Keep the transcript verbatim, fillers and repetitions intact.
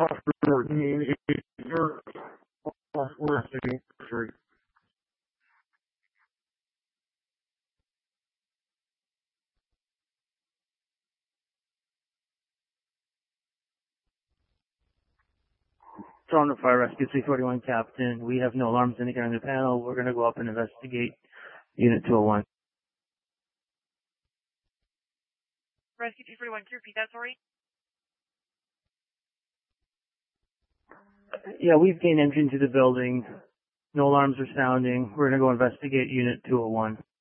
Oscar, I mean, if you're resting, sorry. Toronto Fire Rescue three forty-one, Captain. We have no alarms indicating on the panel. We're going to go up and investigate Unit two oh one. Rescue two forty-one, can you repeat that, sorry? Yeah, we've gained entry into the building. No alarms are sounding. We're going to go investigate Unit two oh one.